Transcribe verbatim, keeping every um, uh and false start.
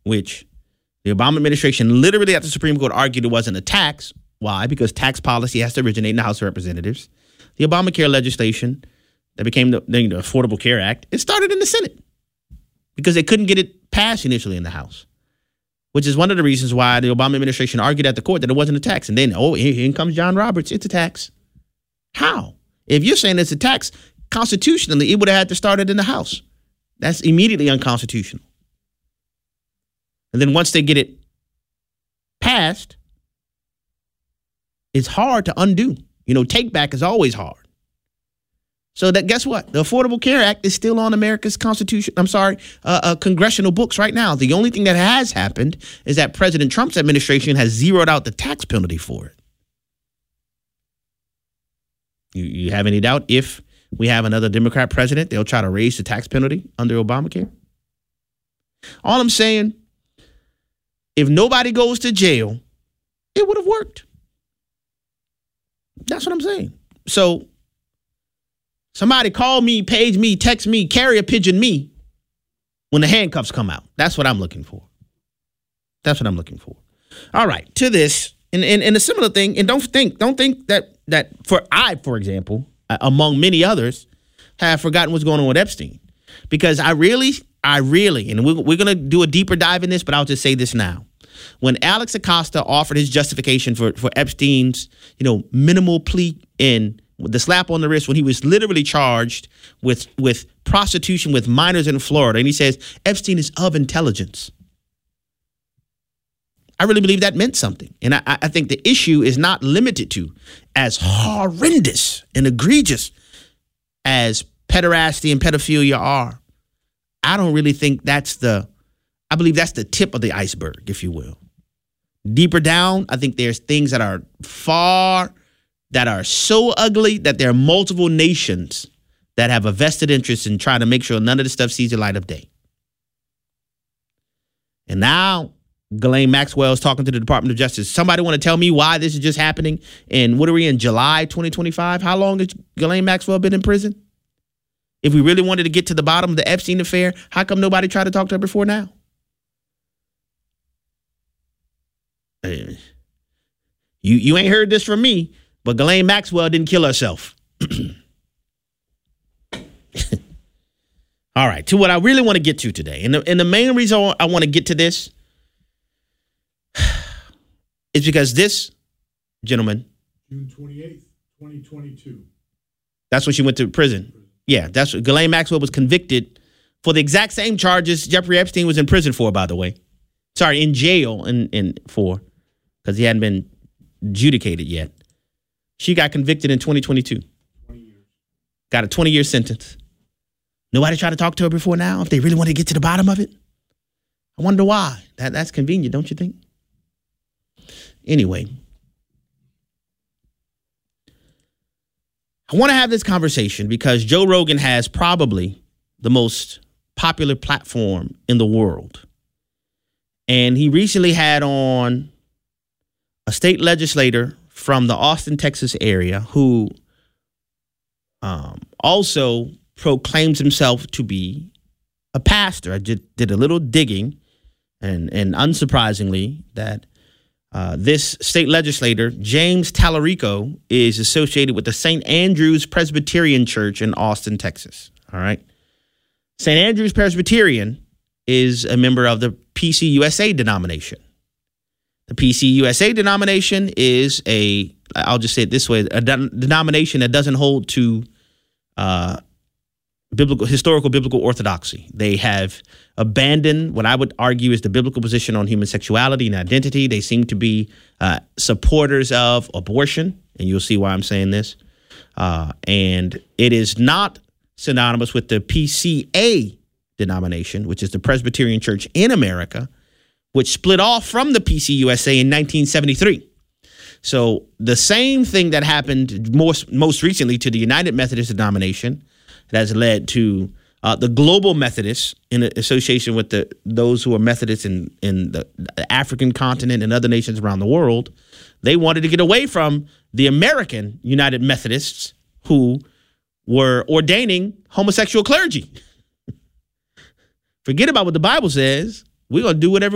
which the Obama administration literally at the Supreme Court argued it wasn't a tax. Why? Because tax policy has to originate in the House of Representatives. The Obamacare legislation that became the, the Affordable Care Act, it started in the Senate because they couldn't get it passed initially in the House, which is one of the reasons why the Obama administration argued at the court that it wasn't a tax. And then, oh, here, here comes John Roberts. It's a tax. How? If you're saying it's a tax, constitutionally, it would have had to start it in the House. That's immediately unconstitutional. And then once they get it passed, it's hard to undo. You know, take back is always hard. So that guess what? The Affordable Care Act is still on America's Constitution. I'm sorry, uh, uh, congressional books right now. The only thing that has happened is that President Trump's administration has zeroed out the tax penalty for it. You, you have any doubt if we have another Democrat president, they'll try to raise the tax penalty under Obamacare? All I'm saying, if nobody goes to jail, it would have worked. That's what I'm saying. So somebody call me, page me, text me, carrier pigeon me when the handcuffs come out. That's what I'm looking for. That's what I'm looking for. All right, to this, and, and, and a similar thing, and don't think, don't think that that for I, for example, among many others, have forgotten what's going on with Epstein. Because I really, I really, and we're, we're going to do a deeper dive in this, but I'll just say this now. When Alex Acosta offered his justification for, for Epstein's, you know, minimal plea in the slap on the wrist when he was literally charged with, with prostitution with minors in Florida, and he says Epstein is of intelligence. I really believe that meant something. And I, I think the issue is not limited to as horrendous and egregious as pederasty and pedophilia are. I don't really think that's the, I believe that's the tip of the iceberg, if you will. Deeper down, I think there's things that are far, that are so ugly that there are multiple nations that have a vested interest in trying to make sure none of this stuff sees the light of day. And now Ghislaine Maxwell is talking to the Department of Justice. Somebody want to tell me why this is just happening? And what are we in, July twenty twenty-five? How long has Ghislaine Maxwell been in prison? If we really wanted to get to the bottom of the Epstein affair, how come nobody tried to talk to her before now? You you ain't heard this from me, but Ghislaine Maxwell didn't kill herself. All right, to what I really want to get to today. And the, and the main reason I want to get to this is because this gentleman, June twenty-eighth, twenty twenty-two. That's when she went to prison. Yeah, that's what Ghislaine Maxwell was convicted for the exact same charges Jeffrey Epstein was in prison for, by the way. Sorry, in jail in, in for, because he hadn't been adjudicated yet. She got convicted in twenty twenty-two. twenty years. Got a twenty-year sentence. Nobody tried to talk to her before now if they really wanted to get to the bottom of it? I wonder why. That That's convenient, don't you think? Anyway, I want to have this conversation because Joe Rogan has probably the most popular platform in the world. And he recently had on a state legislator from the Austin, Texas area who um, also proclaims himself to be a pastor. I just did a little digging, and, and unsurprisingly, that uh, this state legislator, James Tallarico, is associated with the Saint Andrew's Presbyterian Church in Austin, Texas. All right. Saint Andrew's Presbyterian is a member of the P C U S A denomination. The P C U S A denomination is a, I'll just say it this way, a de- denomination that doesn't hold to uh, biblical, historical biblical orthodoxy. They have abandoned what I would argue is the biblical position on human sexuality and identity. They seem to be uh, supporters of abortion, and you'll see why I'm saying this. Uh, and it is not synonymous with the P C A denomination, which is the Presbyterian Church in America, which split off from the P C U S A in nineteen seventy-three. So the same thing that happened most, most recently to the United Methodist denomination that has led to uh, the Global Methodists in association with the those who are Methodists in, in the, the African continent and other nations around the world. They wanted to get away from the American United Methodists who were ordaining homosexual clergy. Forget about what the Bible says. We're going to do whatever